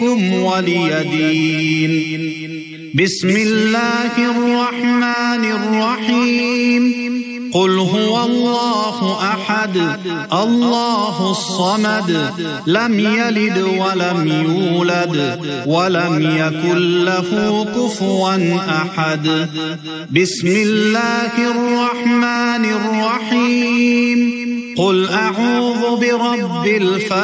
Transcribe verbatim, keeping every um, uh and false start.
ولي دين. بسم الله الرحمن الرحيم. قل هو الله أحد الله الصمد لم يلد ولم يولد ولم يكن له كفوا أحد. بسم الله الرحمن الرحيم. قل أعوذ برب الفلق